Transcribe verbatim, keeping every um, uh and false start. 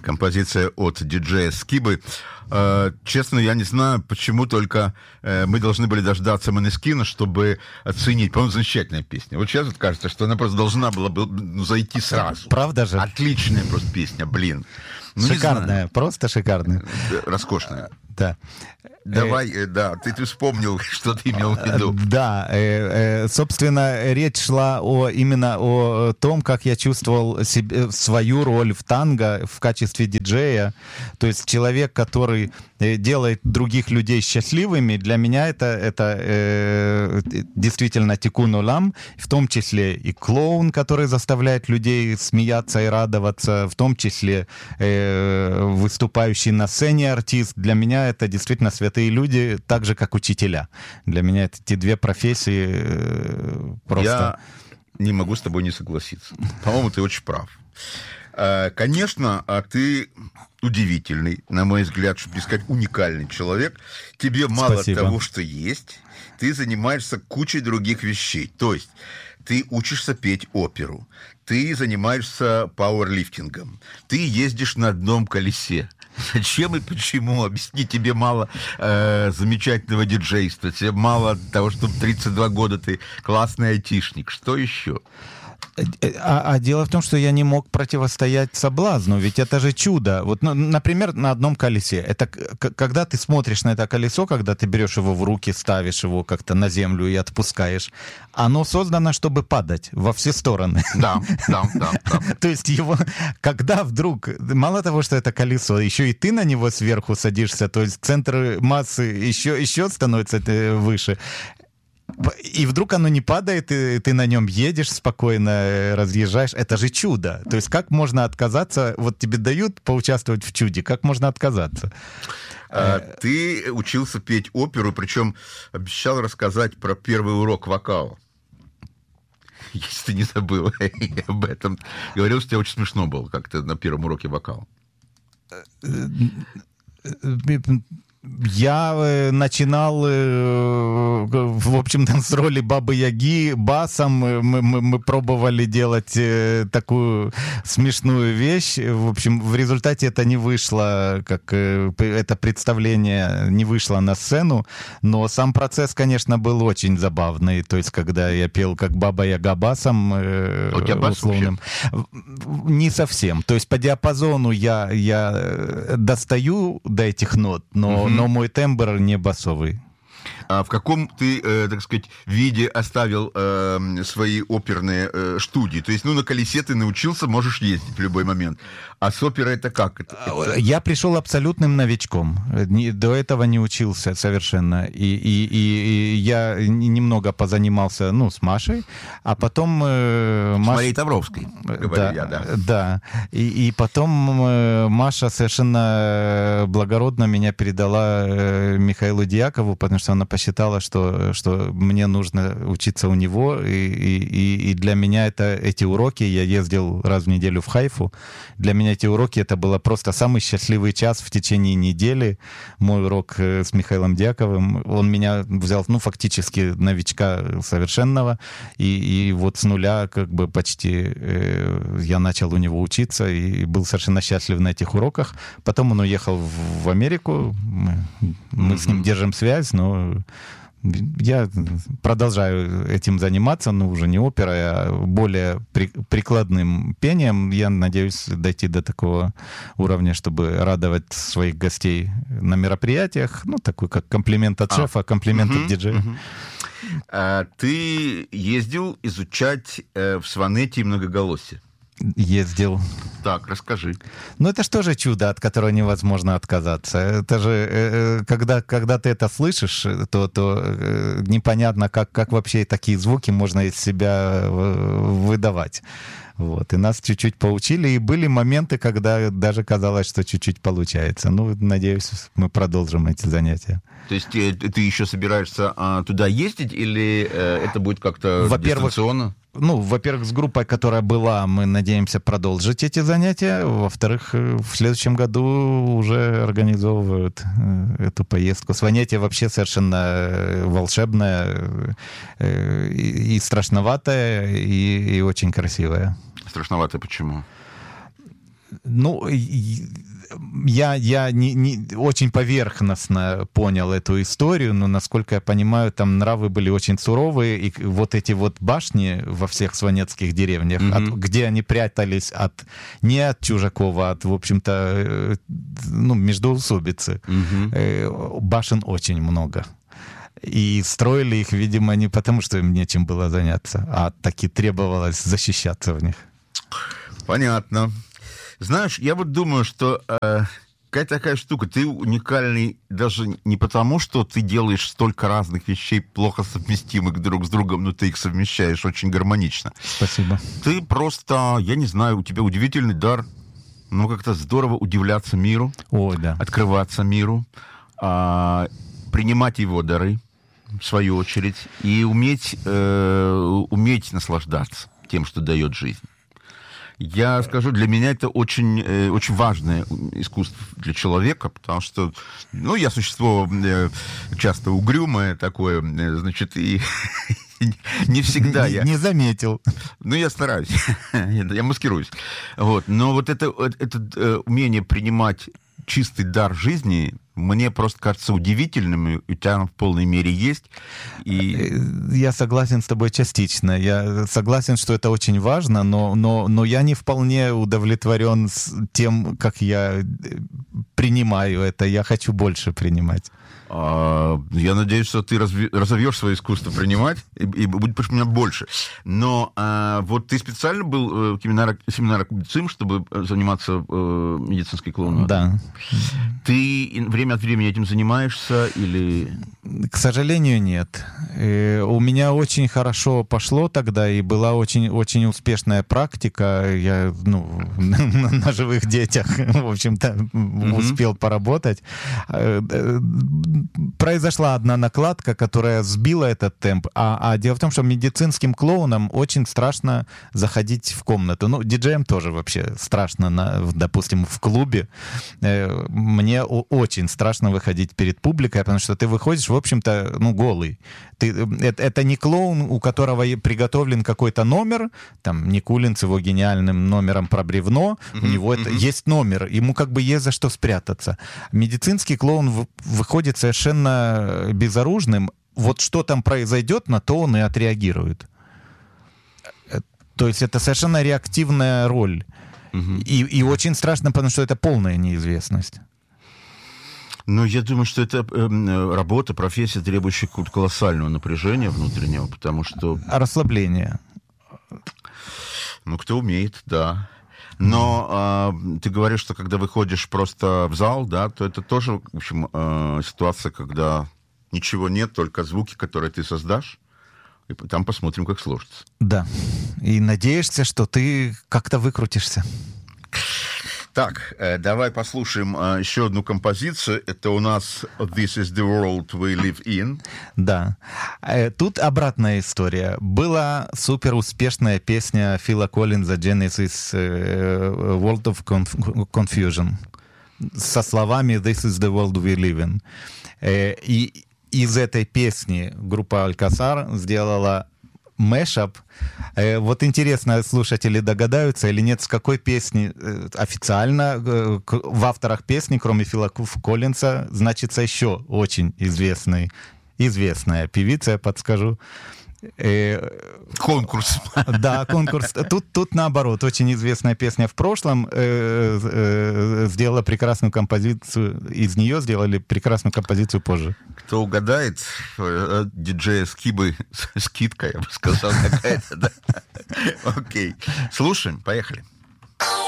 Композиция от диджея Скибы. Честно, я не знаю, почему только мы должны были дождаться Måneskin, чтобы оценить. По-моему, замечательная песня. Вот сейчас вот кажется, что она просто должна была бы ну, зайти сразу. Правда же? Отличная просто песня, блин. Ну, шикарная, просто шикарная. Роскошная. Да. Давай, э, да, ты, ты вспомнил, что ты имел в виду. Да, э, э, собственно, речь шла о, именно о том, как я чувствовал себе, свою роль в танго в качестве диджея. То есть человек, который делает других людей счастливыми, для меня это, это э, действительно тикун олам, в том числе и клоун, который заставляет людей смеяться и радоваться, в том числе э, выступающий на сцене артист. Для меня это действительно святые люди, так же, как учителя. Для меня это те две профессии э, просто... Я не могу с тобой не согласиться. По-моему, ты очень прав. Конечно, ты удивительный, на мой взгляд, чтобы не сказать уникальный человек. Тебе мало Спасибо. того, что есть, ты занимаешься кучей других вещей. То есть ты учишься петь оперу, ты занимаешься пауэрлифтингом, ты ездишь на одном колесе. Зачем и почему? Объясни, тебе мало э, замечательного диджейства, тебе мало того, что в тридцать два года ты классный айтишник. Что еще? А, а дело в том, что я не мог противостоять соблазну, ведь это же чудо. Вот, ну, например, на одном колесе. Это к- когда ты смотришь на это колесо, когда ты берешь его в руки, ставишь его как-то на землю и отпускаешь, оно создано, чтобы падать во все стороны. Да, да, да. да. То есть его, когда вдруг, мало того, что это колесо, еще и ты на него сверху садишься, то есть центр массы еще, еще становится выше. И вдруг оно не падает, и ты на нем едешь спокойно, разъезжаешь. Это же чудо. То есть как можно отказаться? Вот тебе дают поучаствовать в чуде. Как можно отказаться? А, ты учился петь оперу, причем обещал рассказать про первый урок вокала. Если ты не забыл об этом. Говорил, что тебе очень смешно было как-то на первом уроке вокала. Я э, начинал, э, в общем-то, с роли Бабы-Яги басом. Мы, мы, мы пробовали делать э, такую смешную вещь. В общем, в результате это не вышло, как э, это представление не вышло на сцену. Но сам процесс, конечно, был очень забавный. То есть, когда я пел как Баба-Яга басом, э, а у тебя бас условным. Не совсем. То есть, по диапазону я, я достаю до этих нот, но но мой тембр не басовый. А в каком ты, э, так сказать, виде оставил э, свои оперные э, студии? То есть, ну, на колесе ты научился, можешь ездить в любой момент. А с оперой это как? Это, это... Я пришел абсолютным новичком. До этого не учился совершенно. И, и, и, и я немного позанимался, ну, с Машей, а потом... Э, с Маш... Марией Тавровской, говорю да, я, да. Да. И, и потом э, Маша совершенно благородно меня передала э, Михаилу Дьякову, потому что она посчитала, что, что мне нужно учиться у него, и, и, и для меня это, эти уроки, я ездил раз в неделю в Хайфу, для меня эти уроки, это было просто самый счастливый час в течение недели, мой урок с Михаилом Дьяковым, он меня взял, ну, фактически новичка совершенного, и, и вот с нуля, как бы, почти э, я начал у него учиться, и был совершенно счастлив на этих уроках, потом он уехал в, в Америку, мы, мы mm-hmm. с ним держим связь, но я продолжаю этим заниматься, но уже не оперой, а более при, прикладным пением. Я надеюсь дойти до такого уровня, чтобы радовать своих гостей на мероприятиях. Ну, такой как комплимент от шефа, а. комплимент угу, от диджея. Угу. А, ты ездил изучать э, в Сванете и многоголосие? Ездил. Так, расскажи. Ну, это же тоже чудо, от которого невозможно отказаться. Это же, э, когда, когда ты это слышишь, то, то э, непонятно, как, как вообще такие звуки можно из себя выдавать. Вот. И нас чуть-чуть поучили, и были моменты, когда даже казалось, что чуть-чуть получается. Ну, надеюсь, мы продолжим эти занятия. То есть ты, ты еще собираешься а, туда ездить, или э, это будет как-то дистанционно? Ну, во-первых, с группой, которая была, мы надеемся продолжить эти занятия. Во-вторых, в следующем году уже организовывают эту поездку. Сванетие вообще совершенно волшебное, и страшноватое, и, и очень красивое. Страшноватое почему? Ну, я, я не, не, очень поверхностно понял эту историю, но, насколько я понимаю, там нравы были очень суровые, и вот эти вот башни во всех сванецких деревнях, mm-hmm. от, где они прятались от, не от чужаков, а от, в общем-то, ну, междоусобицы, mm-hmm. башен очень много. И строили их, видимо, не потому, что им нечем было заняться, а таки требовалось защищаться в них. Понятно. Знаешь, я вот думаю, что э, какая-то такая штука, ты уникальный даже не потому, что ты делаешь столько разных вещей, плохо совместимых друг с другом, но ты их совмещаешь очень гармонично. Спасибо. Ты просто, я не знаю, у тебя удивительный дар, ну, как-то здорово удивляться миру, Ой, да. открываться миру, э, принимать его дары, в свою очередь, и уметь, э, уметь наслаждаться тем, что дает жизнь. Я скажу, для меня это очень, э, очень важное искусство для человека, потому что, ну, я существо э, часто угрюмое такое, э, значит, и не всегда не, я... Не заметил. Ну, я стараюсь, я маскируюсь. Вот. Но вот это, это э, умение принимать чистый дар жизни мне просто кажется удивительным, и у тебя в полной мере есть. И... Я согласен с тобой частично. Я согласен, что это очень важно, но, но, но я не вполне удовлетворен с тем, как я принимаю это. Я хочу больше принимать. Я надеюсь, что ты разви- разовьешь свое искусство принимать, и, и будет у меня больше. Но а, вот ты специально был в семинарах МИДЦИМ, чтобы заниматься э, медицинской клоунатой? Да. Ты время от времени этим занимаешься или... К сожалению, нет. И у меня очень хорошо пошло тогда, и была очень, очень успешная практика. Я ну, на живых детях, в общем-то, mm-hmm. успел поработать. Произошла одна накладка, которая сбила этот темп. А, а дело в том, что медицинским клоунам очень страшно заходить в комнату. Ну, диджеям тоже вообще страшно, на, допустим, в клубе. Мне очень страшно выходить перед публикой, потому что ты выходишь, в общем-то, ну, голый. Ты, это, это не клоун, у которого приготовлен какой-то номер, там, Никулин с его гениальным номером про бревно, mm-hmm. у него это, mm-hmm. есть номер, ему как бы есть за что спрятаться. Медицинский клоун в, выходит совершенно безоружным. Вот что там произойдет, на то он и отреагирует. То есть это совершенно реактивная роль. Mm-hmm. И, и очень страшно, потому что это полная неизвестность. Ну, я думаю, что это э, работа, профессия, требующая колоссального напряжения внутреннего, потому что... Расслабление. Ну, кто умеет, да. Но э, ты говоришь, что когда выходишь просто в зал, да, то это тоже, в общем, э, ситуация, когда ничего нет, только звуки, которые ты создашь, и там посмотрим, как сложится. Да. И надеешься, что ты как-то выкрутишься. Так, э, давай послушаем э, еще одну композицию. Это у нас «This is the world we live in». Да. Э, тут обратная история. Была супер успешная песня Фила Коллинза «Genesis э, World of Conf- Confusion» со словами «This is the world we live in». Э, и из этой песни группа «Алькасар» сделала мэшап. Вот интересно, слушатели догадаются или нет, с какой песни официально в авторах песни, кроме Фила Коллинса, значится еще очень известный, известная певица, я подскажу. Конкурс. Да, конкурс. Тут, тут наоборот, очень известная песня в прошлом э, э, сделала прекрасную композицию, из нее сделали прекрасную композицию позже. Кто угадает, э, диджея Скибы, скидка, я бы сказал, какая-то, да? Окей. Слушаем, поехали.